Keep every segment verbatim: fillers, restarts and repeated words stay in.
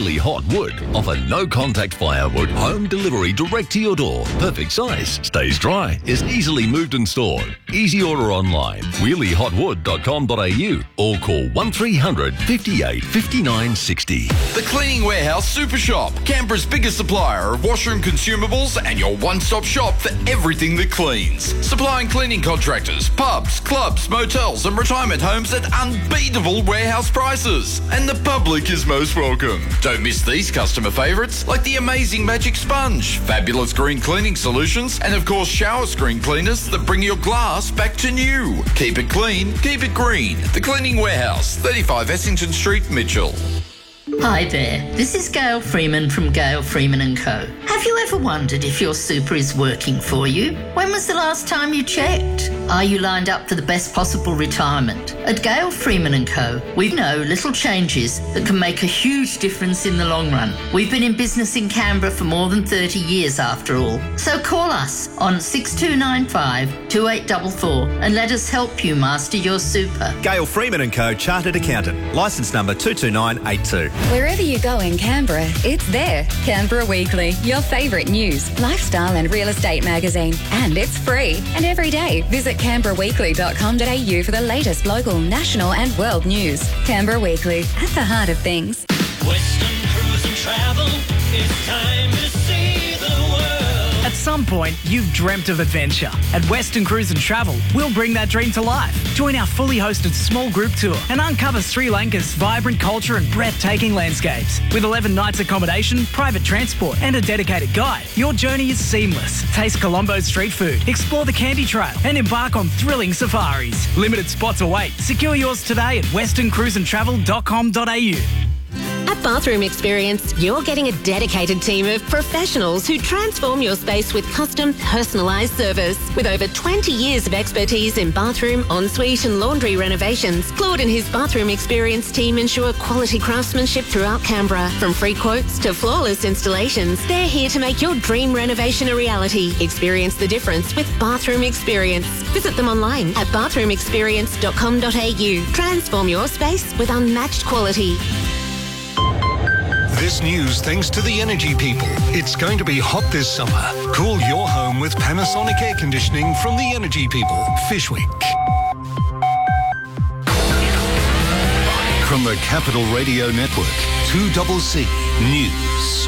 Really Hot Wood offer no-contact firewood, home delivery direct to your door. Perfect size, stays dry, is easily moved and stored. Easy order online, wheelie hot wood dot com dot a u or call one three hundred, fifty-eight, fifty-nine, sixty. The Cleaning Warehouse Super Shop, Canberra's biggest supplier of washroom consumables and your one-stop shop for everything that cleans. Supplying cleaning contractors, pubs, clubs, motels and retirement homes at unbeatable warehouse prices. And the public is most welcome. Don't miss these customer favourites like the amazing Magic Sponge, fabulous green cleaning solutions, and of course shower screen cleaners that bring your glass back to new. Keep it clean, keep it green. The Cleaning Warehouse, thirty-five Essington Street, Mitchell. Hi there, this is Gail Freeman from Gail Freeman and Co. Have you ever wondered if your super is working for you? When was the last time you checked? Are you lined up for the best possible retirement? At Gail Freeman and Co, we know little changes that can make a huge difference in the long run. We've been in business in Canberra for more than thirty years after all. So call us on six two nine five, two eight four four and let us help you master your super. Gail Freeman and Co, Chartered Accountant, licence number two two nine eight two. Wherever you go in Canberra, it's there. Canberra Weekly, your favourite news, lifestyle and real estate magazine. And it's free. And every day, visit canberra weekly dot com dot a u for the latest local, national and world news. Canberra Weekly, at the heart of things. Western Cruise and Travel, it's time to see the world. At some point, you've dreamt of adventure. At Western Cruise and Travel, we'll bring that dream to life. Join our fully hosted small group tour and uncover Sri Lanka's vibrant culture and breathtaking landscapes. With eleven nights accommodation, private transport and a dedicated guide, your journey is seamless. Taste Colombo's street food, explore the Candy Trail and embark on thrilling safaris. Limited spots await. Secure yours today at western cruise and travel dot com dot a u. At Bathroom Experience, you're getting a dedicated team of professionals who transform your space with custom, personalised service. With over twenty years of expertise in bathroom, ensuite and laundry renovations, Claude and his Bathroom Experience team ensure quality craftsmanship throughout Canberra. From free quotes to flawless installations, they're here to make your dream renovation a reality. Experience the difference with Bathroom Experience. Visit them online at bathroom experience dot com dot a u. Transform your space with unmatched quality. This news thanks to the energy people. It's going to be hot this summer. Cool your home with Panasonic air conditioning from the energy people. Fishwick. From the Capital Radio Network, two C C News.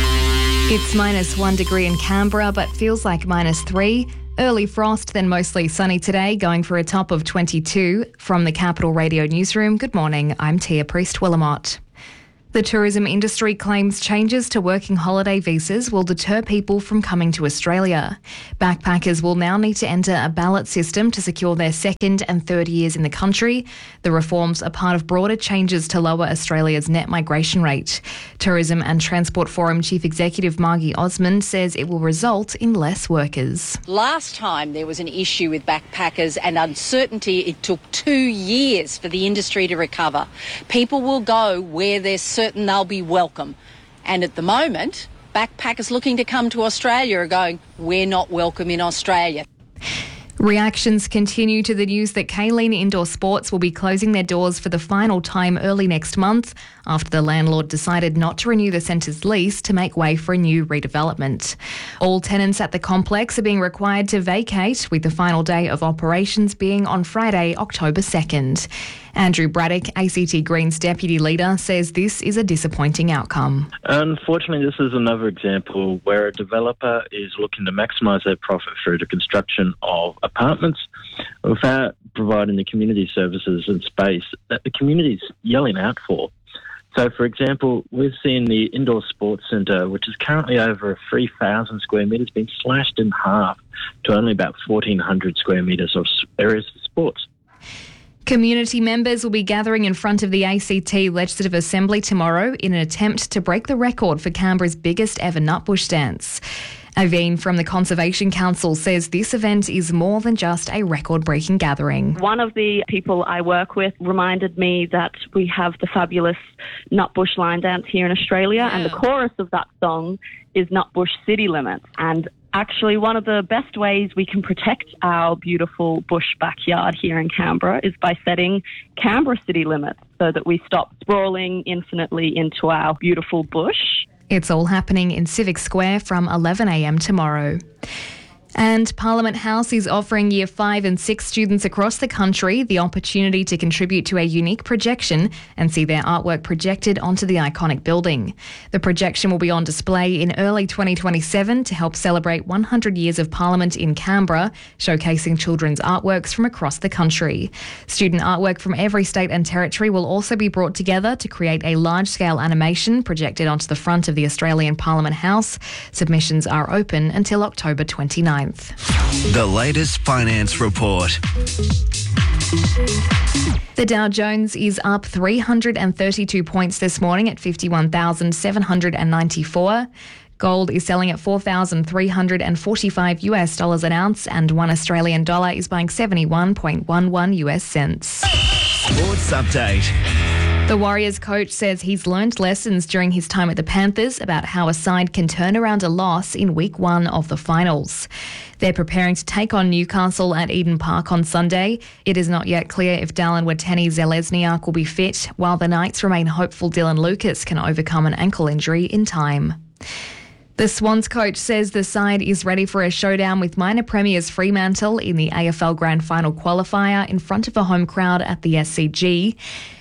It's minus one degree in Canberra, but feels like minus three. Early frost, then mostly sunny today, going for a top of twenty-two. From the Capital Radio Newsroom, good morning, I'm Tia Priest-Willamott. The tourism industry claims changes to working holiday visas will deter people from coming to Australia. Backpackers will now need to enter a ballot system to secure their second and third years in the country. The reforms are part of broader changes to lower Australia's net migration rate. Tourism and Transport Forum Chief Executive Margie Osmond says it will result in less workers. Last time there was an issue with backpackers and uncertainty, it took two years for the industry to recover. People will go where they're certain they'll be welcome. And at the moment, backpackers looking to come to Australia are going, we're not welcome in Australia. Reactions continue to the news that Kaleen Indoor Sports will be closing their doors for the final time early next month after the landlord decided not to renew the centre's lease to make way for a new redevelopment. All tenants at the complex are being required to vacate, with the final day of operations being on Friday, October second. Andrew Braddock, A C T Greens Deputy Leader, says this is a disappointing outcome. Unfortunately, this is another example where a developer is looking to maximise their profit through the construction of apartments without providing the community services and space that the community is yelling out for. So, for example, we've seen the indoor sports centre, which is currently over three thousand square metres, being slashed in half to only about fourteen hundred square metres of areas for sports. Community members will be gathering in front of the A C T Legislative Assembly tomorrow in an attempt to break the record for Canberra's biggest ever nutbush dance. Aveen from the Conservation Council says this event is more than just a record-breaking gathering. One of the people I work with reminded me that we have the fabulous Nutbush line dance here in Australia, yeah. And the chorus of that song is Nutbush City Limits. And Actually, one of the best ways we can protect our beautiful bush backyard here in Canberra is by setting Canberra city limits so that we stop sprawling infinitely into our beautiful bush. It's all happening in Civic Square from eleven a m tomorrow. And Parliament House is offering Year five and six students across the country the opportunity to contribute to a unique projection and see their artwork projected onto the iconic building. The projection will be on display in early twenty twenty-seven to help celebrate one hundred years of Parliament in Canberra, showcasing children's artworks from across the country. Student artwork from every state and territory will also be brought together to create a large-scale animation projected onto the front of the Australian Parliament House. Submissions are open until October twenty-ninth. The latest finance report. The Dow Jones is up three hundred thirty-two points this morning at fifty-one thousand seven hundred ninety-four. Gold is selling at four thousand three hundred forty-five US dollars an ounce, and one Australian dollar is buying seventy-one point one one US cents. Sports update. The Warriors coach says he's learned lessons during his time at the Panthers about how a side can turn around a loss in week one of the finals. They're preparing to take on Newcastle at Eden Park on Sunday. It is not yet clear if Dallin Watene-Zelezniak will be fit, while the Knights remain hopeful Dylan Lucas can overcome an ankle injury in time. The Swans coach says the side is ready for a showdown with minor premiers Fremantle in the A F L Grand Final qualifier in front of a home crowd at the S C G.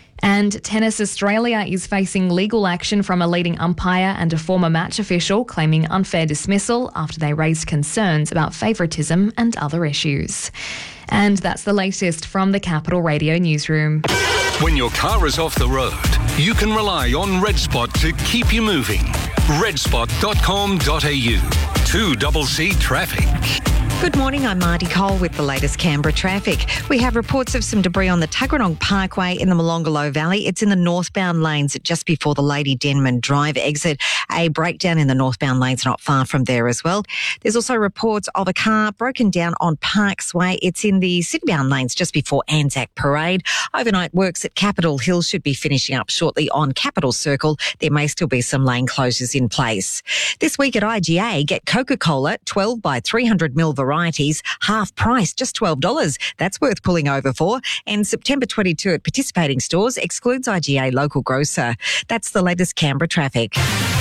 And Tennis Australia is facing legal action from a leading umpire and a former match official claiming unfair dismissal after they raised concerns about favouritism and other issues. And that's the latest from the Capital Radio newsroom. When your car is off the road, you can rely on RedSpot to keep you moving. red spot dot com dot a u. two C C Traffic. Good morning, I'm Marty Cole with the latest Canberra traffic. We have reports of some debris on the Tuggeranong Parkway in the Molonglo Valley. It's in the northbound lanes just before the Lady Denman Drive exit. A breakdown in the northbound lanes not far from there as well. There's also reports of a car broken down on Parks Way. It's in the citybound lanes just before Anzac Parade. Overnight works at Capitol Hill should be finishing up shortly on Capitol Circle. There may still be some lane closures in place. This week at I G A, get Coca-Cola twelve by three hundred milliliter varieties, half price, just twelve dollars. That's worth pulling over for. And September twenty-second at participating stores excludes I G A local grocer. That's the latest Canberra traffic.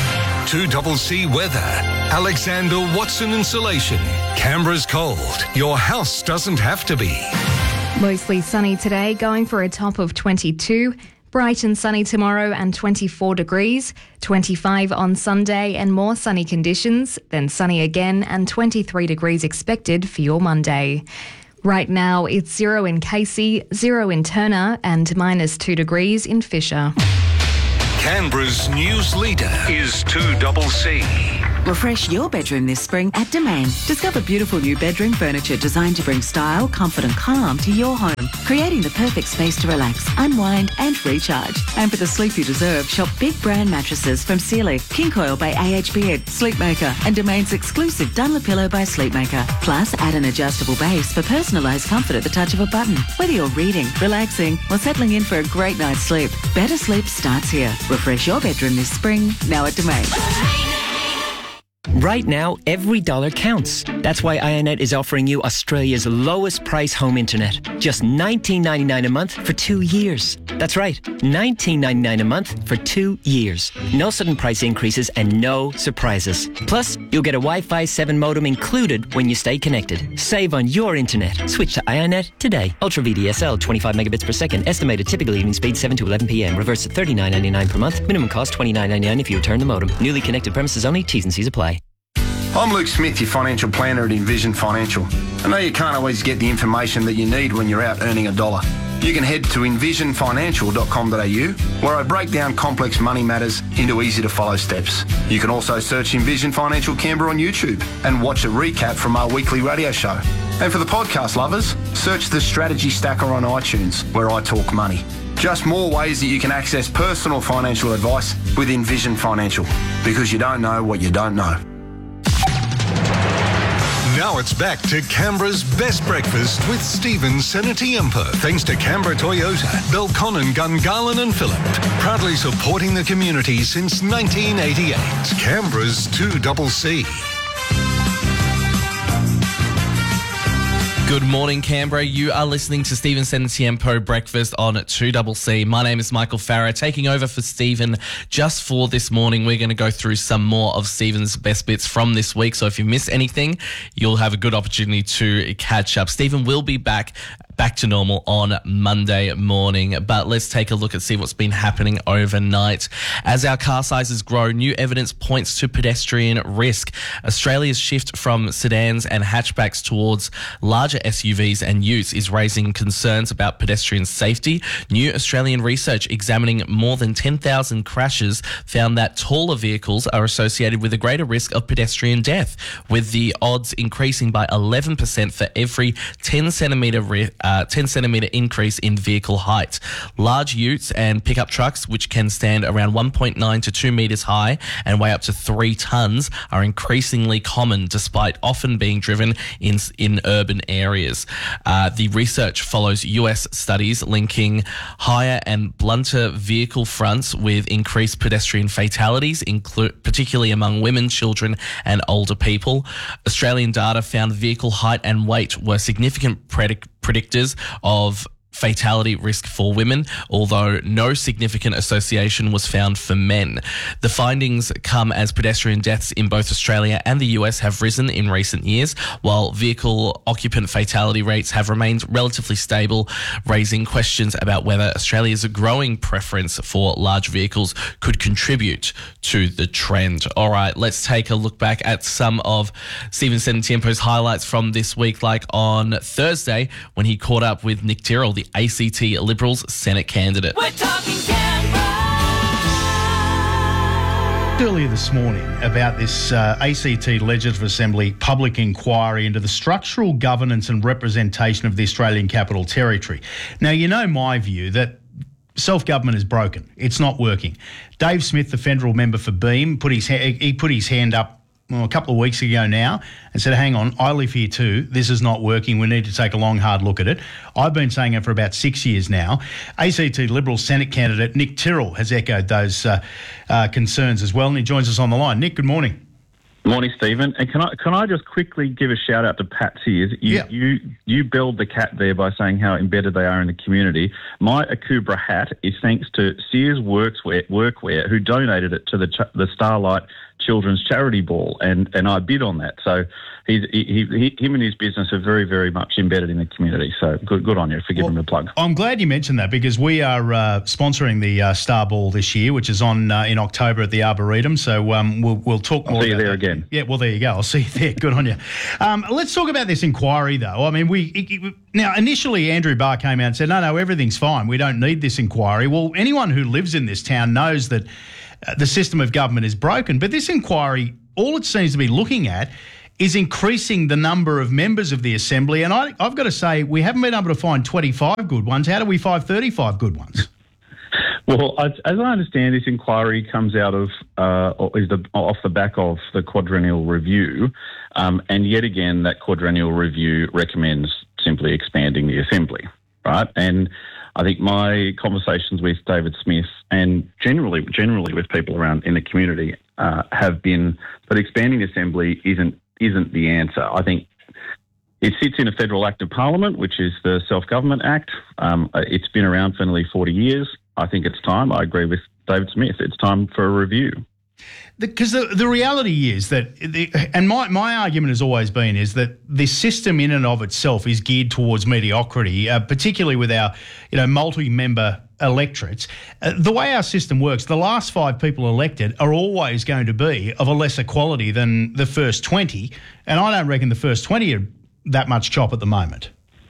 two C C weather. Alexander Watson Insulation. Canberra's cold. Your house doesn't have to be. Mostly sunny today, going for a top of twenty-two. Bright and sunny tomorrow and twenty-four degrees, twenty-five on Sunday and more sunny conditions, then sunny again and twenty-three degrees expected for your Monday. Right now it's zero in Casey, zero in Turner and minus two degrees in Fisher. Canberra's news leader is two C C. Refresh your bedroom this spring at Domain. Discover beautiful new bedroom furniture designed to bring style, comfort and calm to your home, creating the perfect space to relax, unwind and recharge. And for the sleep you deserve, shop big brand mattresses from Sealy, King Coil by A H B Ed, Sleepmaker and Domain's exclusive Dunlopillow by Sleepmaker. Plus, add an adjustable base for personalised comfort at the touch of a button. Whether you're reading, relaxing or settling in for a great night's sleep, better sleep starts here. Refresh your bedroom this spring, now at Domain. Right now, every dollar counts. That's why iiNet is offering you Australia's lowest price home internet. Just nineteen ninety-nine a month for two years. That's right, nineteen ninety-nine a month for two years. No sudden price increases and no surprises. Plus, you'll get a Wi-Fi seven modem included when you stay connected. Save on your internet. Switch to iiNet today. Ultra V D S L, twenty-five megabits per second. Estimated typical evening speed seven to eleven p.m. Reverse at thirty-nine ninety-nine per month. Minimum cost twenty-nine ninety-nine if you return the modem. Newly connected premises only. T's and C's apply. I'm Luke Smith, your financial planner at Envision Financial. I know you can't always get the information that you need when you're out earning a dollar. You can head to envision financial dot com dot a u, where I break down complex money matters into easy-to-follow steps. You can also search Envision Financial Canberra on YouTube and watch a recap from our weekly radio show. And for the podcast lovers, search the Strategy Stacker on iTunes, where I talk money. Just more ways that you can access personal financial advice with Envision Financial, because you don't know what you don't know. Now it's back to Canberra's best breakfast with Stephen Senatiempo. Thanks to Canberra Toyota, Belconnen, Gungahlin and Phillip. Proudly supporting the community since nineteen eighty-eight. Canberra's two C C. Good morning, Canberra. You are listening to Stephen Senatiempo Breakfast on two C C. My name is Michael Farah, taking over for Stephen just for this morning. We're going to go through some more of Stephen's best bits from this week. So if you miss anything, you'll have a good opportunity to catch up. Stephen will be back back to normal on Monday morning. But let's take a look and see what's been happening overnight. As our car sizes grow, new evidence points to pedestrian risk. Australia's shift from sedans and hatchbacks towards larger S U Vs and utes is raising concerns about pedestrian safety. New Australian research examining more than ten thousand crashes found that taller vehicles are associated with a greater risk of pedestrian death, with the odds increasing by eleven percent for every ten centimetre ri- uh, ten centimetre increase in vehicle height. Large utes and pickup trucks, which can stand around one point nine to two metres high and weigh up to three tonnes, are increasingly common despite often being driven in, in urban areas. Uh, the research follows U S studies linking higher and blunter vehicle fronts with increased pedestrian fatalities, inclu- particularly among women, children and older people. Australian data found vehicle height and weight were significant predict- predictors of fatality risk for women, although no significant association was found for men. The findings come as pedestrian deaths in both Australia and the U S have risen in recent years, while vehicle occupant fatality rates have remained relatively stable, raising questions about whether Australia's growing preference for large vehicles could contribute to the trend. All right, let's take a look back at some of Stephen Senatiempo's highlights from this week, like on Thursday when he caught up with Nick Tyrrell, the A C T Liberals Senate candidate. We're talking earlier this morning about this uh, A C T Legislative Assembly public inquiry into the structural governance and representation of the Australian Capital Territory. Now, you know my view that self-government is broken. It's not working. Dave Smith, the federal member for Beam, put his ha- he put his hand up well, a couple of weeks ago now and said, hang on, I live here too. This is not working. We need to take a long, hard look at it. I've been saying it for about six years now. A C T Liberal Senate candidate Nick Tyrrell has echoed those uh, uh, concerns as well, and he joins us on the line. Nick, good morning. Morning, Stephen. And can I can I just quickly give a shout out to Pat Sears? You, yeah. you you belled the cat there by saying how embedded they are in the community. My Akubra hat is thanks to Sears Workwear, Workwear who donated it to the ch- the Starlight Children's Charity Ball, and, and I bid on that. So he's, he, he, him and his business are very, very much embedded in the community. So good good on you for giving well, him a plug. I'm glad you mentioned that because we are uh, sponsoring the uh, Star Ball this year, which is on uh, in October at the Arboretum. So um, we'll we'll talk I'll more. See you about there that. again. Yeah, well there you go. I'll see you there. Good on you. Um, let's talk about this inquiry though. I mean, we it, it, now initially Andrew Barr came out and said, no, no, everything's fine. We don't need this inquiry. Well, anyone who lives in this town knows that uh, the system of government is broken. But this inquiry, all it seems to be looking at is increasing the number of members of the Assembly. And I, I've got to say, we haven't been able to find twenty-five good ones. How do we find thirty-five good ones? Well, as I understand, this inquiry comes out of uh, or is the, off the back of the quadrennial review, um, and yet again, that quadrennial review recommends simply expanding the Assembly, right? And I think my conversations with David Smith and generally, generally with people around in the community uh, have been that expanding the Assembly isn't isn't the answer. I think it sits in a federal act of parliament, which is the Self-Government Act. Um, it's been around for nearly forty years. I think it's time. I agree with David Smith. It's time for a review. Because the, the, the reality is that, the, and my, my argument has always been, is that the system in and of itself is geared towards mediocrity, uh, particularly with our, you know, multi-member electorates. Uh, the way our system works, the last five people elected are always going to be of a lesser quality than the first twenty, and I don't reckon the first twenty are that much chop at the moment.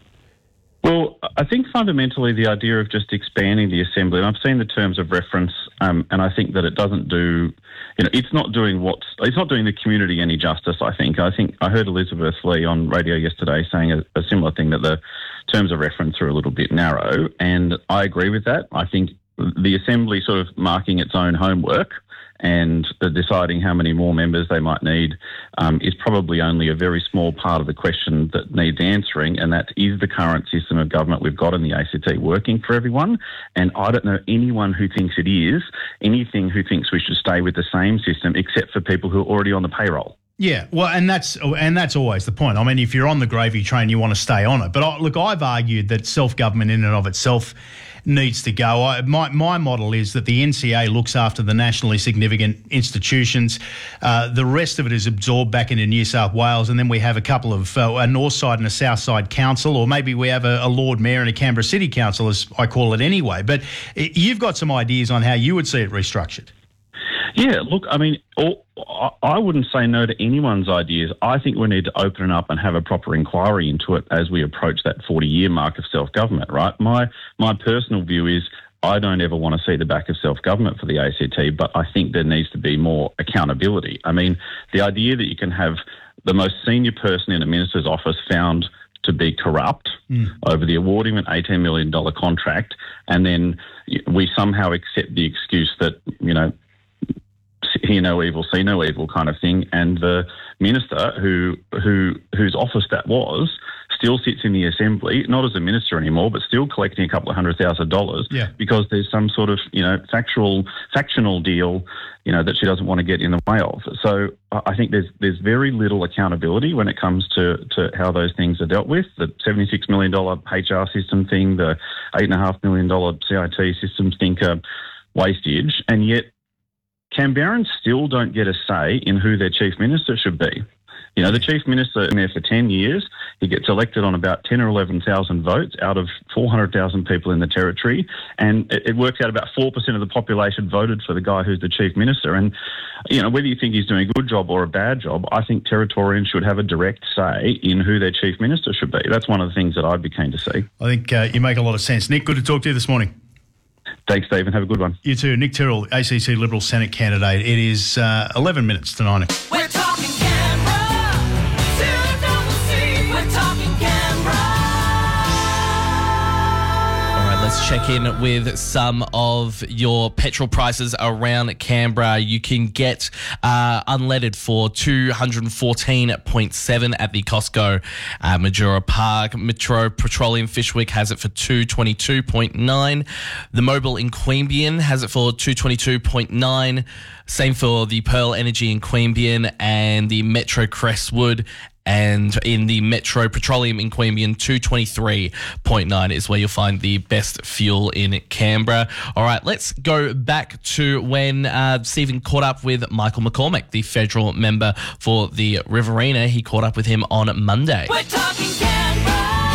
Well, I think fundamentally the idea of just expanding the Assembly, and I've seen the terms of reference, um, and I think that it doesn't do, you know, it's not doing what's, it's not doing the community any justice, I think. I think I heard Elizabeth Lee on radio yesterday saying a, a similar thing, that the terms of reference are a little bit narrow, and I agree with that. I think the Assembly sort of marking its own homework and deciding how many more members they might need um, is probably only a very small part of the question that needs answering, and that is the current system of government we've got in the A C T working for everyone? And I don't know anyone who thinks it is, anything who thinks we should stay with the same system except for people who are already on the payroll. Yeah, well, and that's and that's always the point. I mean, if you're on the gravy train, you want to stay on it. But I, look, I've argued that self-government in and of itself needs to go. I, my my model is that the N C A looks after the nationally significant institutions. Uh, the rest of it is absorbed back into New South Wales, and then we have a couple of uh, a North Side and a South Side council, or maybe we have a, a Lord Mayor and a Canberra City Council, as I call it anyway. But it, you've got some ideas on how you would see it restructured. Yeah, look, I mean, all, I wouldn't say no to anyone's ideas. I think we need to open it up and have a proper inquiry into it as we approach that forty-year mark of self-government, right? My my personal view is I don't ever want to see the back of self-government for the A C T, but I think there needs to be more accountability. I mean, the idea that you can have the most senior person in a minister's office found to be corrupt mm. over the awarding of an eighteen million dollars contract, and then we somehow accept the excuse that, you know, hear no evil, see no evil kind of thing, and the minister who who whose office that was still sits in the Assembly, not as a minister anymore, but still collecting a couple of hundred thousand dollars yeah. because there's some sort of, you know, factual factional deal, you know, that she doesn't want to get in the way of. So I think there's there's very little accountability when it comes to, to how those things are dealt with. The seventy-six million dollars H R system thing, the eight point five million dollars C I T systems think are wastage, and yet Canberrans still don't get a say in who their chief minister should be. You know, the chief minister in there for ten years, he gets elected on about ten or eleven thousand votes out of four hundred thousand people in the territory, and it, it works out about four percent of the population voted for the guy who's the chief minister. And, you know, whether you think he's doing a good job or a bad job, I think Territorians should have a direct say in who their chief minister should be. That's one of the things that I'd be keen to see. I think uh, you make a lot of sense. Nick, good to talk to you this morning. Thanks, Stephen. Have a good one. You too. Nick Tyrrell, A C C Liberal Senate candidate. It is uh, eleven minutes to nine. We're talking Canberra. two double C. We're talking Canberra. All right, let's check in with some of your petrol prices around Canberra. You can get uh, unleaded for two hundred fourteen point seven at the Costco uh, Majura Park. Metro Petroleum Fishwick has it for two twenty-two point nine. The Mobile in Queanbeyan has it for two twenty-two point nine. Same for the Pearl Energy in Queanbeyan and the Metro Crestwood. And in the Metro Petroleum in Queanbeyan, two twenty-three point nine is where you'll find the best fuel in Canberra. All right, let's go back to when uh, Stephen caught up with Michael McCormack, the federal member for the Riverina. He caught up with him on Monday. We're talking Canberra.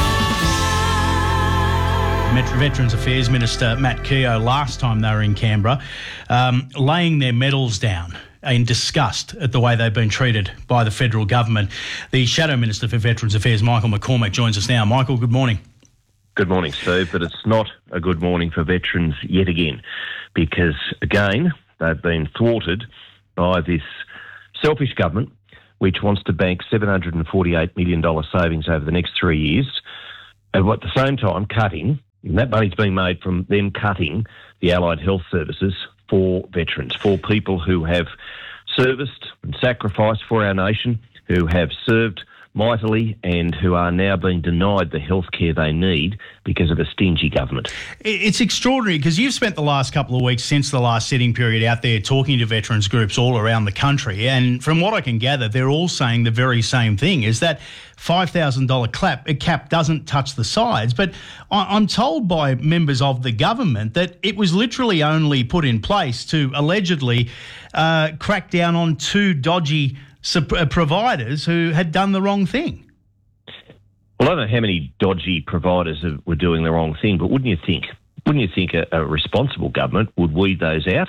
Metro Veterans Affairs Minister Matt Keogh, last time they were in Canberra, um, laying their medals down in disgust at the way they've been treated by the federal government. The Shadow Minister for Veterans Affairs, Michael McCormack, joins us now. Michael, good morning. Good morning, Steve, but it's not a good morning for veterans yet again, because, again, they've been thwarted by this selfish government which wants to bank seven hundred forty-eight million dollars savings over the next three years, and at the same time cutting, and that money's being made from them cutting the allied health services for veterans, for people who have serviced and sacrificed for our nation, who have served mightily and who are now being denied the health care they need because of a stingy government. It's extraordinary because you've spent the last couple of weeks since the last sitting period out there talking to veterans groups all around the country, and from what I can gather, they're all saying the very same thing, is that five thousand dollars cap, cap doesn't touch the sides. But I'm told by members of the government that it was literally only put in place to allegedly uh, crack down on two dodgy providers who had done the wrong thing. Well, I don't know how many dodgy providers were doing the wrong thing, but wouldn't you think, wouldn't you think a, a responsible government would weed those out,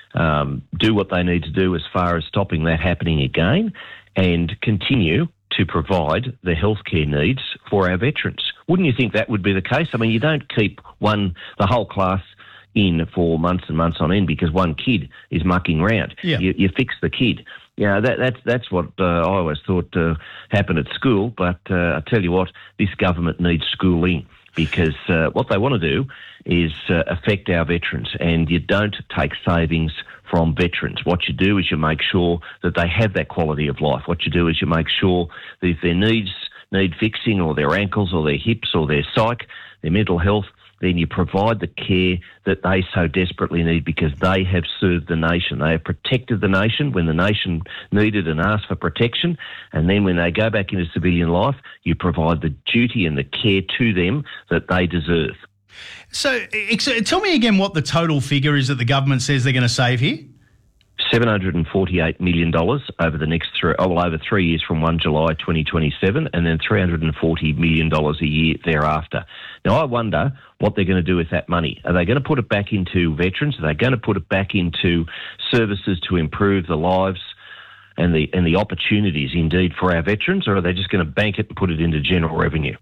um, do what they need to do as far as stopping that happening again, and continue to provide the healthcare needs for our veterans? Wouldn't you think that would be the case? I mean, you don't keep one, the whole class in for months and months on end because one kid is mucking around. Yeah. You, you fix the kid. Yeah, that, that's that's what uh, I always thought uh, happened at school. But uh, I tell you what, this government needs schooling, because uh, what they want to do is uh, affect our veterans, and you don't take savings from veterans. What you do is you make sure that they have that quality of life. What you do is you make sure that if their needs need fixing, or their ankles or their hips or their psyche, their mental health, then you provide the care that they so desperately need because they have served the nation. They have protected the nation when the nation needed and asked for protection. And then when they go back into civilian life, you provide the duty and the care to them that they deserve. So ex- tell me again what the total figure is that the government says they're going to save here? seven hundred forty-eight million dollars over the next three, oh, well, over three years from one July twenty twenty-seven, and then three hundred forty million dollars a year thereafter. Now, I wonder what they're going to do with that money. Are they going to put it back into veterans? Are they going to put it back into services to improve the lives and the and the opportunities, indeed, for our veterans, or are they just going to bank it and put it into general revenue?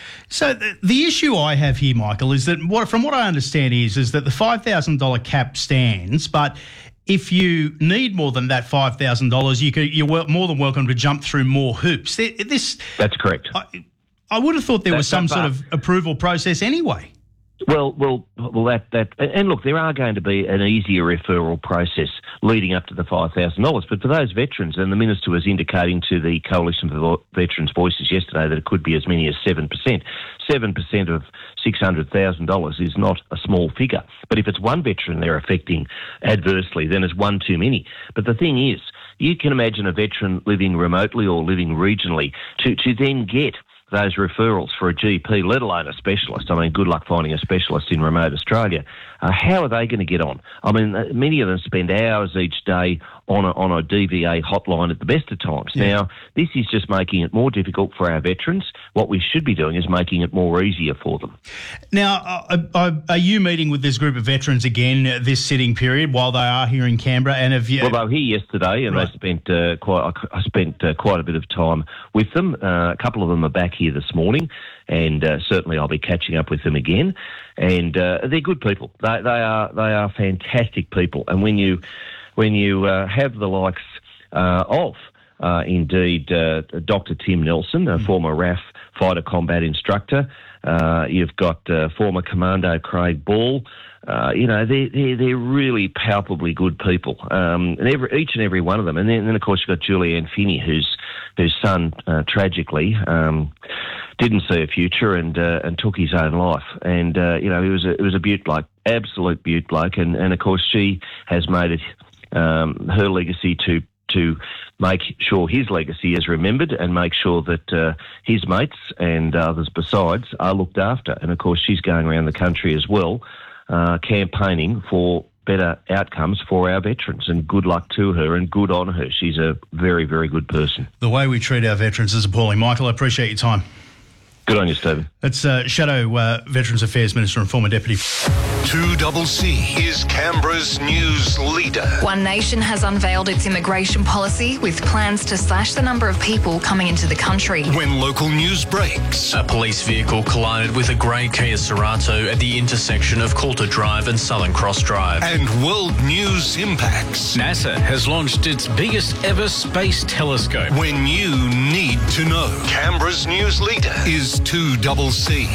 So the, the issue I have here, Michael, is that what, from what I understand is, is that the five thousand dollars cap stands, but if you need more than that five thousand dollars, you could, you're wel- more than welcome to jump through more hoops. This, That's correct. I, I would have thought there That- was some that sort part- of approval process anyway. Well, well, well. That that and look, there are going to be an easier referral process leading up to the five thousand dollars. But for those veterans, and the minister was indicating to the Coalition for Veterans' Voices yesterday that it could be as many as seven percent. Seven percent of six hundred thousand dollars is not a small figure. But if it's one veteran they're affecting adversely, then it's one too many. But the thing is, you can imagine a veteran living remotely or living regionally to to then get those referrals for a G P, let alone a specialist. I mean, good luck finding a specialist in remote Australia. Uh, how are they going to get on? I mean, uh, many of them spend hours each day on a, on a D V A hotline at the best of times. Yeah. Now, this is just making it more difficult for our veterans. What we should be doing is making it more easier for them. Now, uh, uh, are you meeting with this group of veterans again uh, this sitting period while they are here in Canberra? And have you? Well, they were here yesterday, and Right. they spent uh, quite. I spent uh, quite a bit of time with them. Uh, a couple of them are back here this morning, and uh, certainly I'll be catching up with them again. And uh, they're good people. They, they are they are fantastic people. And when you when you uh, have the likes uh, of uh, indeed uh, Doctor Tim Nelson, a former R A F fighter combat instructor, uh, you've got uh, former Commando Craig Ball. Uh, you know, they're, they're, they're really palpably good people, um, and every, each and every one of them. And then, and then of course, you've got Julianne Finney, whose whose son uh, tragically um, didn't see a future and uh, and took his own life. And uh, you know, he was a, it was a beaut bloke, absolute beaut bloke. And, and of course, she has made it um, her legacy to to make sure his legacy is remembered and make sure that uh, his mates and others besides are looked after. And of course, she's going around the country as well, uh, campaigning for better outcomes for our veterans, and good luck to her and good on her. She's a very, very good person. The way we treat our veterans is appalling. Michael, I appreciate your time. Good on you, Stephen. That's uh, Shadow uh, Veterans Affairs Minister and former Deputy. two C C is Canberra's news leader. One Nation has unveiled its immigration policy with plans to slash the number of people coming into the country. When local news breaks. A police vehicle collided with a grey Kia Cerato at the intersection of Coulter Drive and Southern Cross Drive. And world news impacts. NASA has launched its biggest ever space telescope. When you need to know. Canberra's news leader is two C C.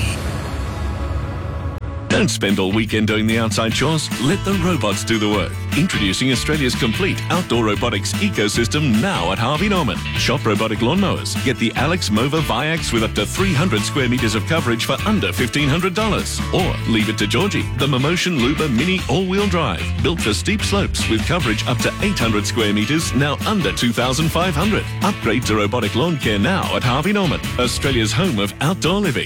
Don't spend all weekend doing the outside chores. Let the robots do the work. Introducing Australia's complete outdoor robotics ecosystem now at Harvey Norman. Shop robotic lawnmowers. Get the Alex Mova Viax with up to three hundred square metres of coverage for under fifteen hundred dollars. Or leave it to Georgie, the Momotion Luba Mini all-wheel drive. Built for steep slopes with coverage up to eight hundred square metres, now under two thousand five hundred. Upgrade to robotic lawn care now at Harvey Norman, Australia's home of outdoor living.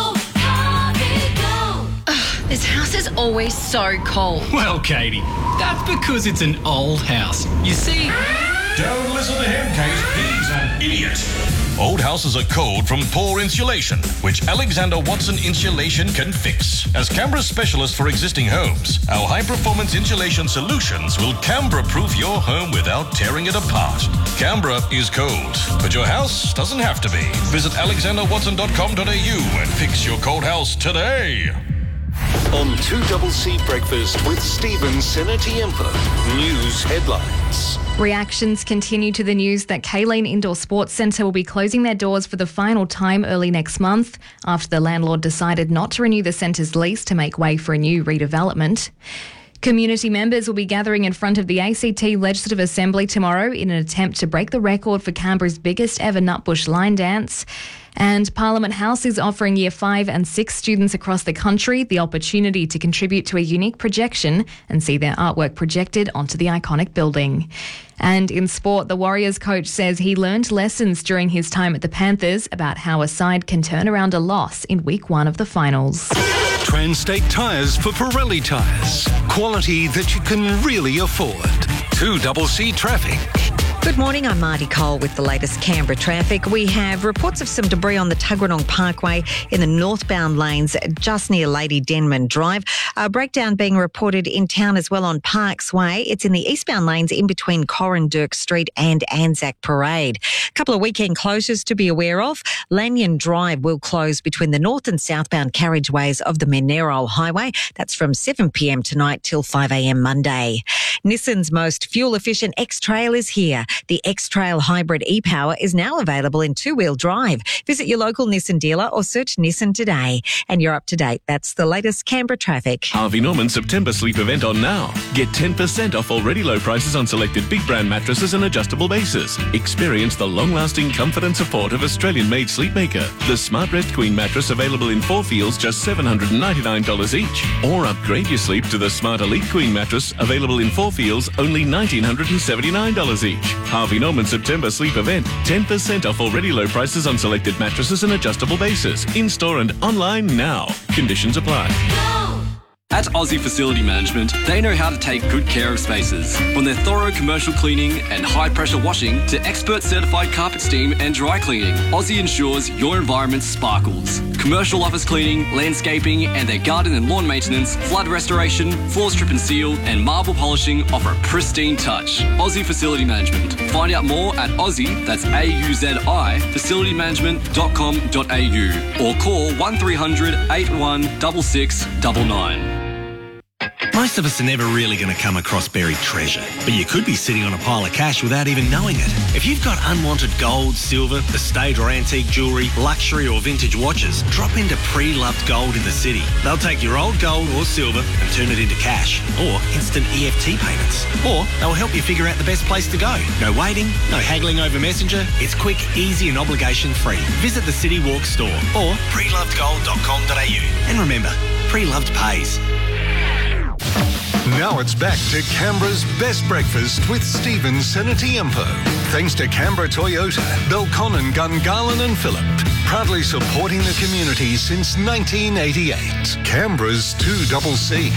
This house is always so cold. Well, Katie, that's because it's an old house. You see... Don't listen to him, Kate. He's an idiot. Old houses are cold from poor insulation, which Alexander Watson Insulation can fix. As Canberra's specialist for existing homes, our high-performance insulation solutions will Canberra-proof your home without tearing it apart. Canberra is cold, but your house doesn't have to be. Visit alexander watson dot com dot a u and fix your cold house today. On two C C Breakfast with Stephen Senatiempo. News headlines. Reactions continue to the news that Kaleen Indoor Sports Centre will be closing their doors for the final time early next month after the landlord decided not to renew the centre's lease to make way for a new redevelopment. Community members will be gathering in front of the A C T Legislative Assembly tomorrow in an attempt to break the record for Canberra's biggest ever Nutbush line dance. And Parliament House is offering Year five and six students across the country the opportunity to contribute to a unique projection and see their artwork projected onto the iconic building. And in sport, the Warriors coach says he learned lessons during his time at the Panthers about how a side can turn around a loss in week one of the finals. Transtate tyres for Pirelli tyres. Quality that you can really afford. two C C traffic. Good morning, I'm Marty Cole with the latest Canberra traffic. We have reports of some debris on the Tuggeranong Parkway in the northbound lanes just near Lady Denman Drive. A breakdown being reported in town as well on Parks Way. It's in the eastbound lanes in between Corandurk Street and Anzac Parade. A couple of weekend closures to be aware of. Lanyon Drive will close between the north and southbound carriageways of the Monero Highway. That's from seven p.m. tonight till five a.m. Monday. Nissan's most fuel-efficient X-Trail is here. The X-Trail Hybrid e-Power is now available in two-wheel drive. Visit your local Nissan dealer or search Nissan today. And you're up to date. That's the latest Canberra traffic. Harvey Norman September sleep event on now. Get ten percent off already low prices on selected big brand mattresses and adjustable bases. Experience the long-lasting comfort and support of Australian-made Sleepmaker. The Smart Rest Queen mattress available in four feels just seven hundred ninety-nine dollars each. Or upgrade your sleep to the Smart Elite Queen mattress available in four feels only one thousand nine hundred seventy-nine dollars each. Harvey Norman September sleep event. ten percent off already low prices on selected mattresses and adjustable bases. In-store and online now. Conditions apply. At Aussie Facility Management, they know how to take good care of spaces. From their thorough commercial cleaning and high-pressure washing to expert certified carpet steam and dry cleaning, Aussie ensures your environment sparkles. Commercial office cleaning, landscaping, and their garden and lawn maintenance, flood restoration, floor strip and seal, and marble polishing offer a pristine touch. Aussie Facility Management. Find out more at Aussie, that's A U Z I, facility management dot com dot a u or call one three hundred, eight one six six nine nine. Most of us are never really going to come across buried treasure, but you could be sitting on a pile of cash without even knowing it. If you've got unwanted gold, silver, estate or antique jewellery, luxury or vintage watches, drop into Pre-Loved Gold in the city. They'll take your old gold or silver and turn it into cash or instant E F T payments. Or they'll help you figure out the best place to go. No waiting, no haggling over Messenger. It's quick, easy and obligation free. Visit the City Walk store or pre loved gold dot com dot a u. And remember, Pre-Loved pays. Now it's back to Canberra's best breakfast with Stephen Senatiempo. Thanks to Canberra Toyota, Belconnen, Gungahlin and Phillip. Proudly supporting the community since nineteen eighty-eight. Canberra's two C C.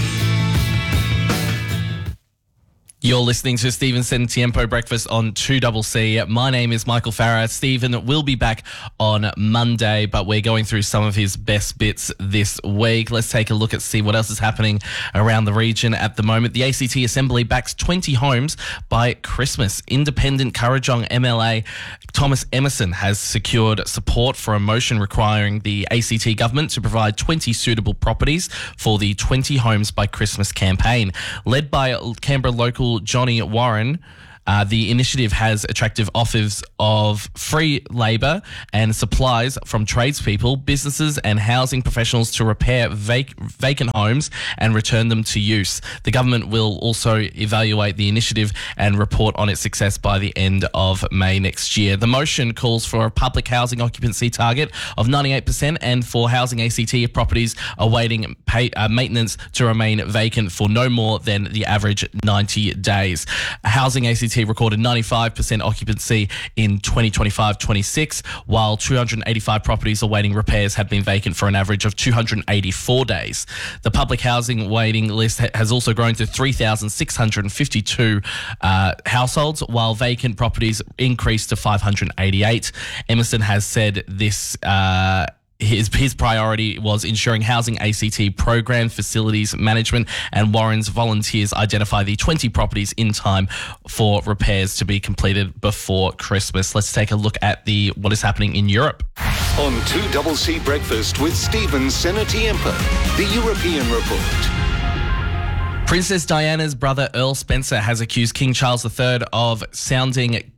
You're listening to Stephen Senatiempo Breakfast on two C C. My name is Michael Farah. Stephen will be back on Monday, but we're going through some of his best bits this week. Let's take a look at see what else is happening around the region at the moment. The A C T Assembly backs twenty homes by Christmas. Independent Currajong M L A Thomas Emerson has secured support for a motion requiring the A C T government to provide twenty suitable properties for the twenty homes by Christmas campaign. Led by Canberra local Johnny Warren, Uh, the initiative has attractive offers of free labour and supplies from tradespeople, businesses and housing professionals to repair vac- vacant homes and return them to use. The government will also evaluate the initiative and report on its success by the end of May next year. The motion calls for a public housing occupancy target of ninety-eight percent and for housing A C T properties awaiting pay, uh, maintenance to remain vacant for no more than the average ninety days. Housing A C T recorded ninety-five percent occupancy in twenty twenty-five twenty-six, while two hundred eighty-five properties awaiting repairs have been vacant for an average of two hundred eighty-four days. The public housing waiting list ha- has also grown to three thousand six hundred fifty-two uh, households, while vacant properties increased to five hundred eighty-eight. Emerson has said this uh, His his priority was ensuring housing A C T program facilities management, and Warren's volunteers identify the twenty properties in time for repairs to be completed before Christmas. Let's take a look at the what is happening in Europe. On two C C Breakfast with Stephen Senatiempo, the European Report. Princess Diana's brother Earl Spencer has accused King Charles the Third of sounding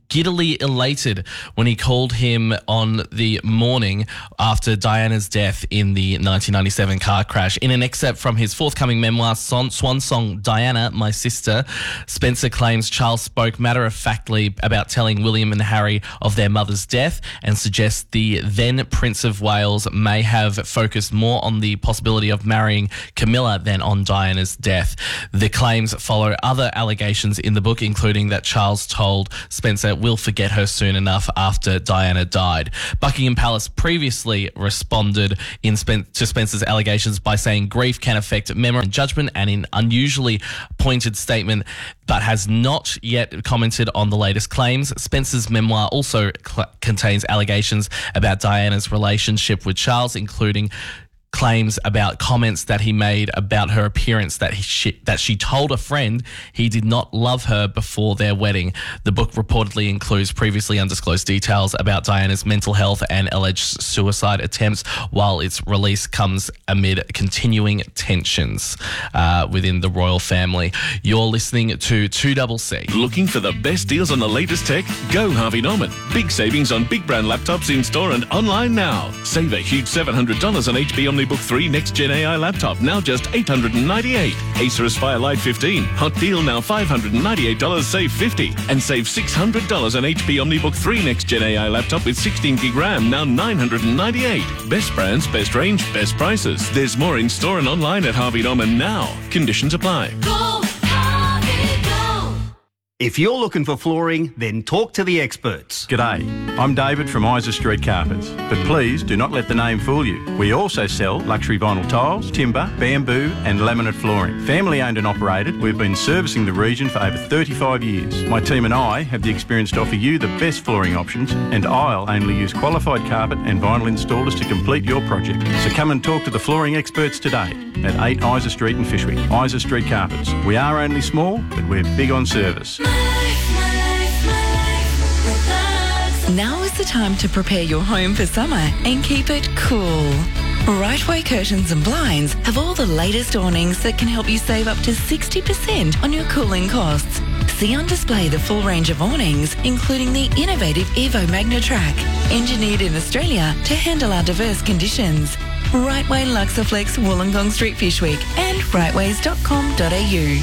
giddily elated when he called him on the morning after Diana's death in the nineteen ninety-seven car crash. In an excerpt from his forthcoming memoir, Son- Swan Song, Diana, My Sister, Spencer claims Charles spoke matter-of-factly about telling William and Harry of their mother's death and suggests the then Prince of Wales may have focused more on the possibility of marrying Camilla than on Diana's death. The claims follow other allegations in the book, including that Charles told Spencer, "We'll forget her soon enough," after Diana died. Buckingham Palace previously responded in Spen- to Spencer's allegations by saying grief can affect memory and judgment, and in unusually pointed statement, but has not yet commented on the latest claims. Spencer's memoir also cl- contains allegations about Diana's relationship with Charles, including claims about comments that he made about her appearance, that he, she, that she told a friend he did not love her before their wedding. The book reportedly includes previously undisclosed details about Diana's mental health and alleged suicide attempts, while its release comes amid continuing tensions uh, within the royal family. You're listening to two C C. Looking for the best deals on the latest tech? Go Harvey Norman. Big savings on big brand laptops in store and online now. Save a huge seven hundred dollars on H P OmniBook three Next Gen A I laptop, now just eight hundred ninety-eight dollars. Acer Aspire Lite fifteen, hot deal now five hundred ninety-eight dollars, save fifty dollars. And save six hundred dollars on H P OmniBook three Next Gen A I laptop with sixteen gig RAM, now nine hundred ninety-eight dollars. Best brands, best range, best prices. There's more in store and online at Harvey Norman now. Conditions apply. Go, Harvey, go. If you're looking for flooring, then talk to the experts. G'day, I'm David from Isa Street Carpets, but please do not let the name fool you. We also sell luxury vinyl tiles, timber, bamboo and laminate flooring. Family owned and operated, we've been servicing the region for over thirty-five years. My team and I have the experience to offer you the best flooring options, and I'll only use qualified carpet and vinyl installers to complete your project. So come and talk to the flooring experts today at eight Isa Street in Fishwick. Isa Street Carpets. We are only small, but we're big on service. Now is the time to prepare your home for summer and keep it cool. Rightway Curtains and Blinds have all the latest awnings that can help you save up to sixty percent on your cooling costs. See on display the full range of awnings, including the innovative Evo MagnaTrack, engineered in Australia to handle our diverse conditions. Rightway Luxaflex, Wollongong Street, Fishwick, and rightways dot com dot a u.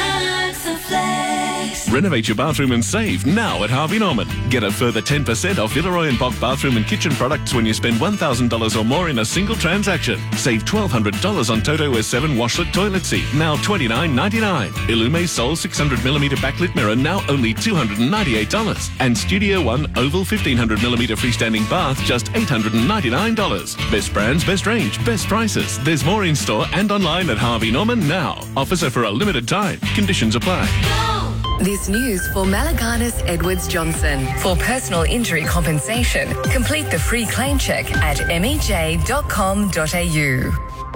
Renovate your bathroom and save now at Harvey Norman. Get a further ten percent off Villeroy and Bock bathroom and kitchen products when you spend one thousand dollars or more in a single transaction. Save twelve hundred dollars on Toto S seven washlet toilet seat, now twenty-nine ninety-nine. Illume Sol six hundred millimeter backlit mirror, now only two hundred ninety-eight dollars. And Studio One Oval fifteen hundred millimeter freestanding bath, just eight hundred ninety-nine dollars. Best brands, best range, best prices. There's more in store and online at Harvey Norman now. Offers are for a limited time. Conditions apply. This news for Malaganas Edwards Johnson. For personal injury compensation, complete the free claim check at m e j dot com dot a u.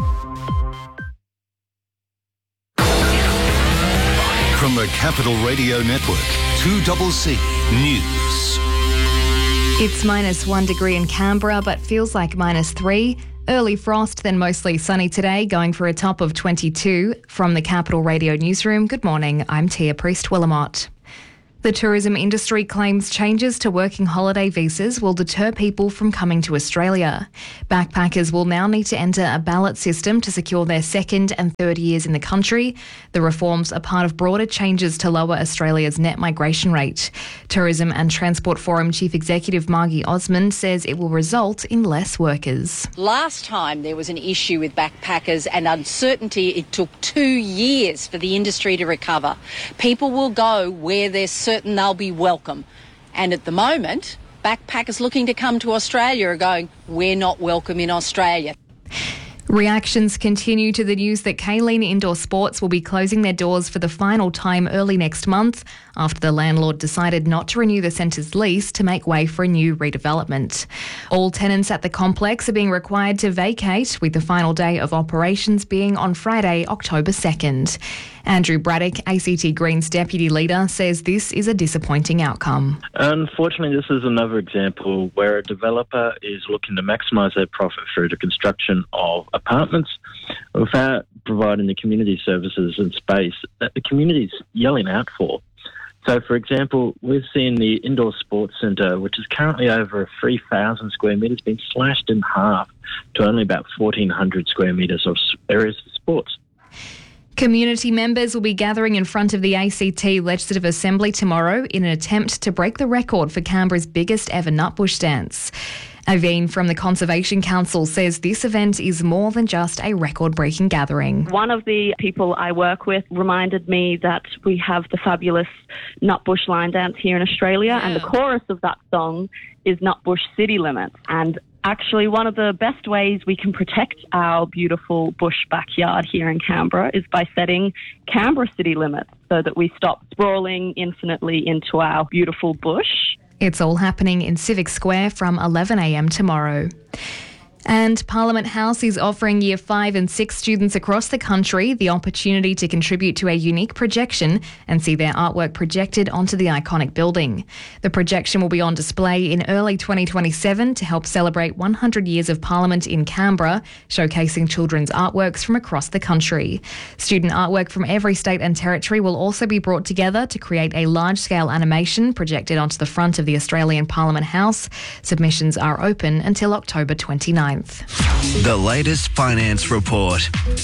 From the Capital Radio Network, two C C News. It's minus one degree in Canberra, but feels like minus three. Early frost, then mostly sunny today, going for a top of twenty-two. From the Capital Radio Newsroom, good morning, I'm Tia Priest-Willamott. The tourism industry claims changes to working holiday visas will deter people from coming to Australia. Backpackers will now need to enter a ballot system to secure their second and third years in the country. The reforms are part of broader changes to lower Australia's net migration rate. Tourism and Transport Forum Chief Executive Margie Osmond says it will result in less workers. Last time there was an issue with backpackers and uncertainty, it took two years for the industry to recover. People will go where they're certain they'll be welcome. And at the moment, backpackers looking to come to Australia are going, we're not welcome in Australia. Reactions continue to the news that Kaleen Indoor Sports will be closing their doors for the final time early next month after the landlord decided not to renew the centre's lease to make way for a new redevelopment. All tenants at the complex are being required to vacate, with the final day of operations being on Friday, October second. Andrew Braddock, A C T Greens Deputy Leader, says this is a disappointing outcome. Unfortunately, this is another example where a developer is looking to maximise their profit through the construction of apartments without providing the community services and space that the community is yelling out for. So, for example, we've seen the indoor sports centre, which is currently over three thousand square metres, been slashed in half to only about fourteen hundred square metres of areas for sports. Community members will be gathering in front of the A C T Legislative Assembly tomorrow in an attempt to break the record for Canberra's biggest ever nutbush dance. Aveen from the Conservation Council says this event is more than just a record-breaking gathering. One of the people I work with reminded me that we have the fabulous Nutbush line dance here in Australia, yeah. and the chorus of that song is Nutbush City Limits. And actually, one of the best ways we can protect our beautiful bush backyard here in Canberra is by setting Canberra city limits so that we stop sprawling infinitely into our beautiful bush. It's all happening in Civic Square from eleven a m tomorrow. And Parliament House is offering Year five and six students across the country the opportunity to contribute to a unique projection and see their artwork projected onto the iconic building. The projection will be on display in early twenty twenty-seven to help celebrate one hundred years of Parliament in Canberra, showcasing children's artworks from across the country. Student artwork from every state and territory will also be brought together to create a large-scale animation projected onto the front of the Australian Parliament House. Submissions are open until October twenty-ninth. The latest finance report.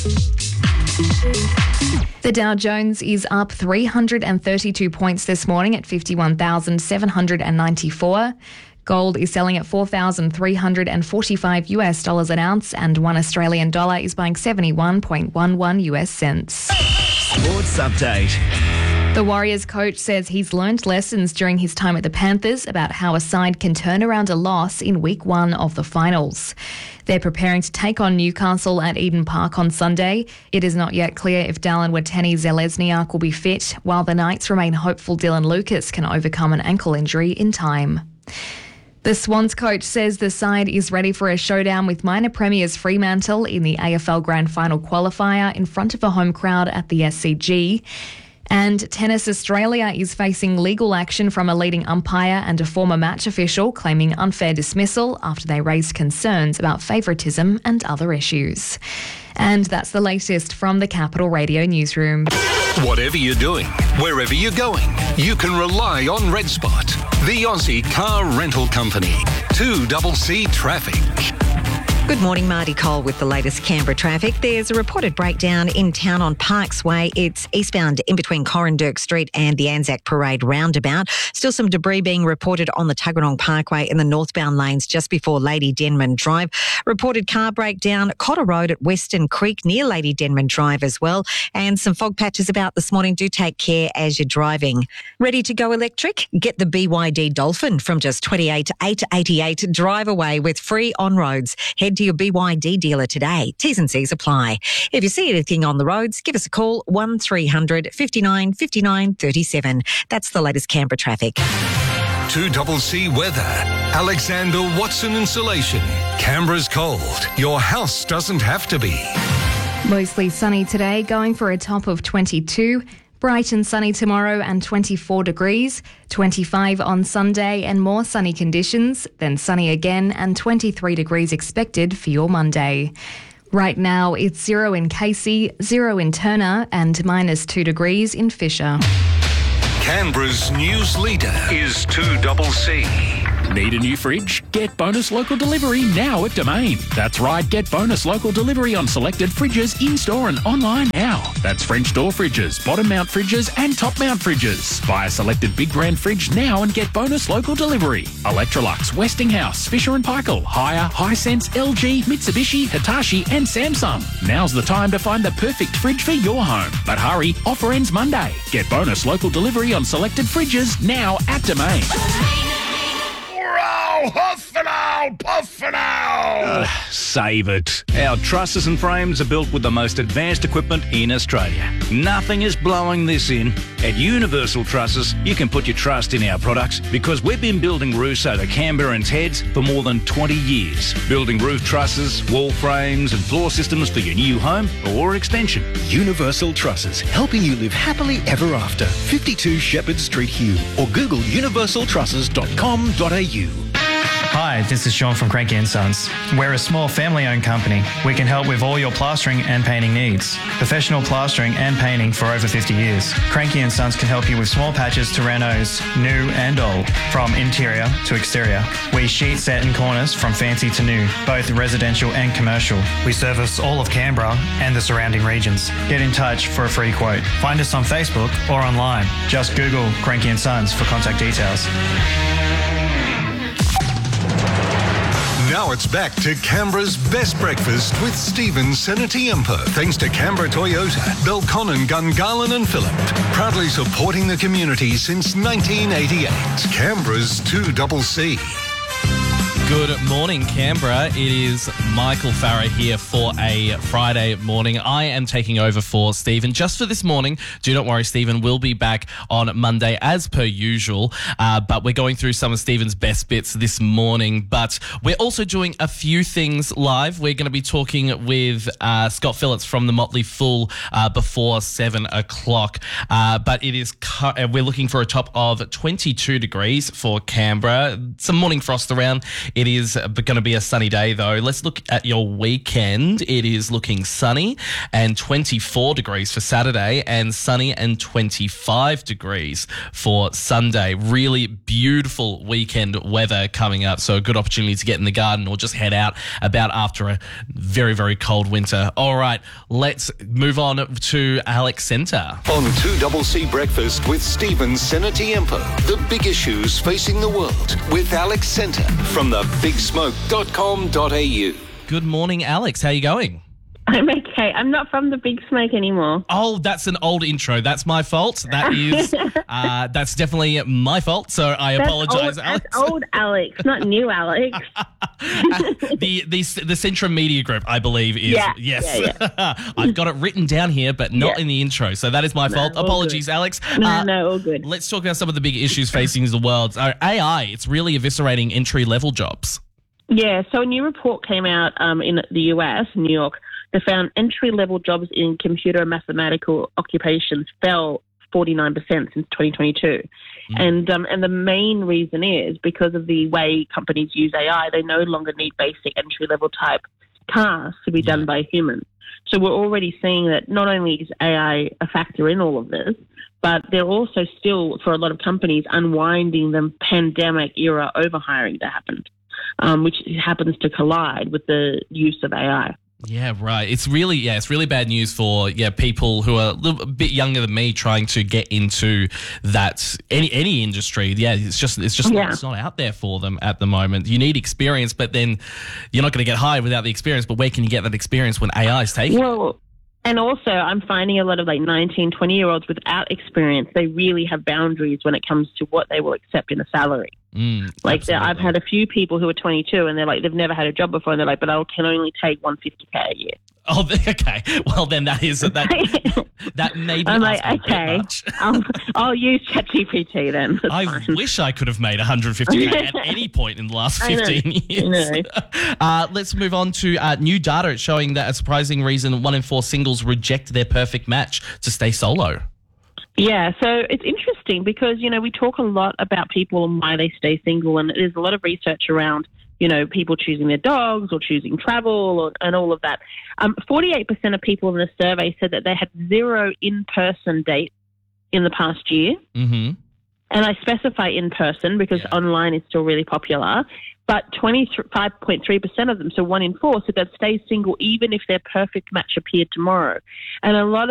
The Dow Jones is up three hundred thirty-two points this morning at fifty-one thousand seven hundred ninety-four. Gold is selling at four thousand three hundred forty-five US dollars an ounce, and one Australian dollar is buying seventy-one point one one US cents. Sports update. The Warriors coach says he's learned lessons during his time at the Panthers about how a side can turn around a loss in week one of the finals. They're preparing to take on Newcastle at Eden Park on Sunday. It is not yet clear if Dallin Watene-Zelezniak will be fit, while the Knights remain hopeful Dylan Lucas can overcome an ankle injury in time. The Swans coach says the side is ready for a showdown with minor premiers Fremantle in the A F L Grand Final qualifier in front of a home crowd at the S C G. And Tennis Australia is facing legal action from a leading umpire and a former match official claiming unfair dismissal after they raised concerns about favouritism and other issues. And that's the latest from the Capital Radio newsroom. Whatever you're doing, wherever you're going, you can rely on Red Spot, the Aussie car rental company. two C C Traffic. Good morning, Marty Cole with the latest Canberra traffic. There's a reported breakdown in town on Parks Way. It's eastbound in between Corrandirk Street and the Anzac Parade roundabout. Still some debris being reported on the Tuggeranong Parkway in the northbound lanes just before Lady Denman Drive. Reported car breakdown Cotter Road at Western Creek near Lady Denman Drive as well. And some fog patches about this morning. Do take care as you're driving. Ready to go electric? Get the B Y D Dolphin from just twenty-eight thousand eight hundred eighty-eight. Drive away with free on-roads. Head to your B Y D dealer today. T's and C's apply. If you see anything on the roads, give us a call one three hundred fifty-nine fifty-nine thirty-seven. That's the latest Canberra traffic. two C C weather. Alexander Watson Insulation. Canberra's cold. Your house doesn't have to be. Mostly sunny today, going for a top of twenty-two. Bright and sunny tomorrow and twenty-four degrees, twenty-five on Sunday and more sunny conditions, then sunny again and twenty-three degrees expected for your Monday. Right now it's zero in Casey, zero in Turner and minus two degrees in Fisher. Canberra's news leader is two C C. Need a new fridge? Get bonus local delivery now at Domain. That's right, get bonus local delivery on selected fridges in-store and online now. That's French door fridges, bottom mount fridges and top mount fridges. Buy a selected big brand fridge now and get bonus local delivery. Electrolux, Westinghouse, Fisher and Paykel, Haier, Hisense, L G, Mitsubishi, Hitachi and Samsung. Now's the time to find the perfect fridge for your home. But hurry, offer ends Monday. Get bonus local delivery on selected fridges now at Domain. Hurrah! Huff and ow! Puff and ow! Uh, save it. Our trusses and frames are built with the most advanced equipment in Australia. Nothing is blowing this in. At Universal Trusses, you can put your trust in our products because we've been building roofs over Canberrans' heads for more than twenty years. Building roof trusses, wall frames and floor systems for your new home or extension. Universal Trusses, helping you live happily ever after. fifty-two Shepherd Street, Hugh, or Google universal trusses dot com dot a u. Hi, this is Sean from Cranky and Sons. We're a small family-owned company. We can help with all your plastering and painting needs. Professional plastering and painting for over fifty years. Cranky and Sons can help you with small patches to renos, new and old, from interior to exterior. We sheet, set and corners from fancy to new, both residential and commercial. We service all of Canberra and the surrounding regions. Get in touch for a free quote. Find us on Facebook or online. Just Google Cranky and Sons for contact details. Now it's back to Canberra's best breakfast with Stephen Senatiempo. Thanks to Canberra Toyota, Belconnen, Gungahlin and Phillip. Proudly supporting the community since nineteen eighty-eight. Canberra's two double C. Good morning, Canberra. It is Michael Farah here for a Friday morning. I am taking over for Stephen just for this morning. Do not worry, Stephen will be back on Monday as per usual. Uh, but we're going through some of Stephen's best bits this morning. But we're also doing a few things live. We're going to be talking with uh, Scott Phillips from the Motley Fool uh, before seven o'clock. Uh, but it is cu- we're looking for a top of twenty-two degrees for Canberra. Some morning frost around. It is going to be a sunny day, though. Let's look at your weekend. It is looking sunny and twenty-four degrees for Saturday and sunny and twenty-five degrees for Sunday. Really beautiful weekend weather coming up, so a good opportunity to get in the garden or just head out about after a very, very cold winter. All right, let's move on to Alex Centre. On two double C Breakfast with Stephen Senatiempo. The big issues facing the world with Alex Centre from the big smoke dot com dot a u. Good morning, Alex. How are you going? I'm okay. I'm not from the Big Smoke anymore. Oh, that's an old intro. That's my fault. That is, uh, that's definitely my fault. So I That's apologise, old, Alex. That's old Alex, not new Alex. the the the Centrum Media Group, I believe, is Yeah, yes. yeah, yeah. I've got it written down here, but not Yeah. in the intro. So that is my No, fault. all Apologies, good. Alex. No, no, all good. Let's talk about some of the big issues facing the world. Uh, A I, it's really eviscerating entry level jobs. Yeah, so a new report came out um, in the U S, New York, that found entry-level jobs in computer and mathematical occupations fell forty-nine percent since twenty twenty-two. Mm. And um, and the main reason is because of the way companies use A I, they no longer need basic entry-level type tasks to be yeah. done by humans. So we're already seeing that not only is A I a factor in all of this, but they're also still, for a lot of companies, unwinding the pandemic-era overhiring that happened. Um, which happens to collide with the use of A I. Yeah, right. It's really, yeah, it's really bad news for yeah people who are a little bit younger than me trying to get into that any any industry. Yeah, it's just it's just Yeah. not, it's not out there for them at the moment. You need experience, but then you're not going to get hired without the experience. But where can you get that experience when A I is taking? Well, and also I'm finding a lot of like nineteen, twenty-year-olds without experience, they really have boundaries when it comes to what they will accept in a salary. Mm, like there, I've had a few people who are twenty-two and they're like, they've never had a job before, and they're like, but I can only take one hundred fifty K a year. Oh, okay. Well, then that is that. That may be. I'm like, asking a bit okay, much. I'll, I'll use ChatGPT then. That's I fine. wish I could have made one hundred fifty K at any point in the last I know, fifteen I years. know. Uh, let's move on to uh, new data. It's showing that a surprising reason one in four singles reject their perfect match to stay solo. Yeah, so it's interesting because, you know, we talk a lot about people and why they stay single, and there's a lot of research around, you know, people choosing their dogs or choosing travel or, and all of that. Um, forty-eight percent of people in the survey said that they had zero in-person dates in the past year. Mm-hmm. And I specify in-person because yeah. online is still really popular. But twenty-five point three percent of them, so one in four, said they'd stay single even if their perfect match appeared tomorrow. And a lot of